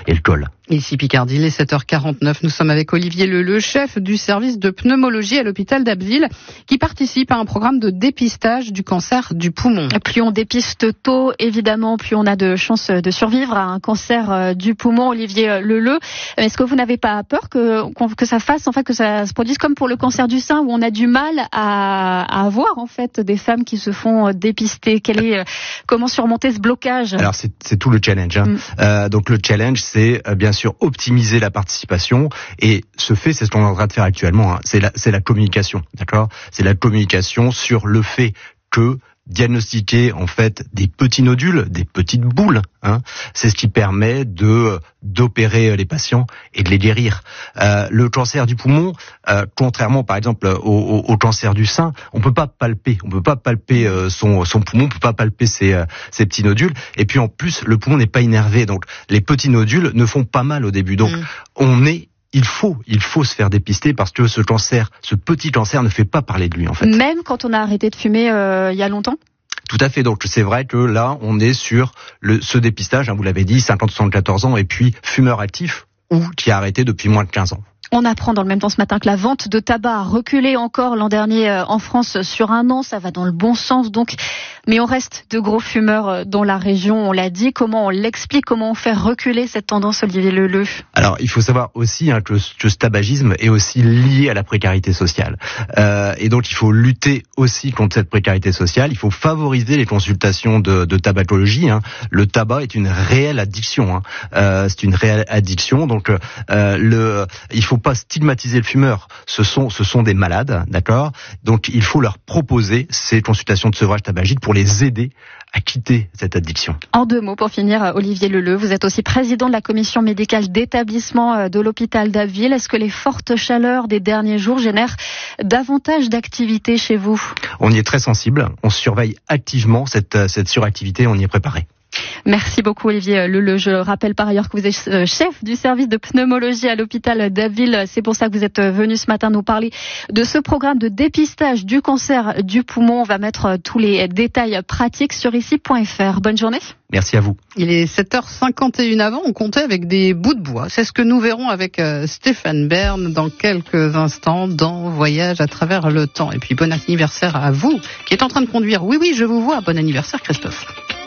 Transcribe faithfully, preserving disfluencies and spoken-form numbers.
et le col. Ici Picardie, il est sept heures quarante-neuf. Nous sommes avec Olivier Leleu, chef du service de pneumologie à l'hôpital d'Abbeville, qui participe à un programme de dépistage du cancer du poumon. Plus on dépiste tôt, évidemment, plus on a de chances de survivre à un cancer du poumon. Olivier Leleu, est-ce que vous n'avez pas peur que, que ça fasse, en fait, que ça se produise comme pour le cancer du sein, où on a du mal à, à avoir, en fait, des femmes qui se font dépister? Quel est, comment surmonter ce blocage? Alors, c'est, c'est tout le challenge. Hein. Mm. Euh, donc, le challenge, c'est euh, bien sûr optimiser la participation, et ce fait, c'est ce qu'on est en train de faire actuellement. Hein. C'est la, c'est la communication, d'accord? C'est la communication sur le fait que diagnostiquer en fait des petits nodules, des petites boules, hein, c'est ce qui permet de d'opérer les patients et de les guérir. Euh, le cancer du poumon, euh, contrairement par exemple au, au, au cancer du sein, on peut pas palper, on peut pas palper euh, son son poumon, on peut pas palper ses euh, ses petits nodules. Et puis en plus, le poumon n'est pas innervé, donc les petits nodules ne font pas mal au début. Donc mmh. on est Il faut, il faut se faire dépister parce que ce cancer, ce petit cancer ne fait pas parler de lui en fait. Même quand on a arrêté de fumer euh, il y a longtemps ? Tout à fait. Donc c'est vrai que là, on est sur le, ce dépistage, hein, vous l'avez dit, cinquante à soixante-quatorze ans et puis fumeur actif ou qui a arrêté depuis moins de quinze ans. On apprend dans le même temps ce matin que la vente de tabac a reculé encore l'an dernier en France sur un an. Ça va dans le bon sens donc. Mais on reste de gros fumeurs dans la région, on l'a dit. Comment on l'explique? Comment on fait reculer cette tendance, Olivier Leleu? Alors, il faut savoir aussi hein, que, que ce tabagisme est aussi lié à la précarité sociale. Euh, et donc, il faut lutter aussi contre cette précarité sociale. Il faut favoriser les consultations de, de tabacologie. Hein. Le tabac est une réelle addiction. Hein. Euh, c'est une réelle addiction. Donc, euh, le, il faut pas stigmatiser le fumeur. Ce sont, ce sont des malades, d'accord? Donc, il faut leur proposer ces consultations de sevrage tabagique pour les aider à quitter cette addiction. En deux mots, pour finir, Olivier Leleu, vous êtes aussi président de la commission médicale d'établissement de l'hôpital d'Abbeville. Est-ce que les fortes chaleurs des derniers jours génèrent davantage d'activité chez vous? On y est très sensible. On surveille activement cette, cette suractivité. On y est préparé. Merci beaucoup Olivier Leleu. Je rappelle par ailleurs que vous êtes chef du service de pneumologie à l'hôpital d'Abbeville. C'est pour ça que vous êtes venu ce matin nous parler de ce programme de dépistage du cancer du poumon. On va mettre tous les détails pratiques sur ici point f r. Bonne journée. Merci à vous. Il est sept heures cinquante et une. Avant, on comptait avec des bouts de bois. C'est ce que nous verrons avec euh, Stéphane Bern dans quelques instants dans Voyage à travers le temps. Et puis bon anniversaire à vous qui êtes en train de conduire. Oui, oui, je vous vois. Bon anniversaire Christophe.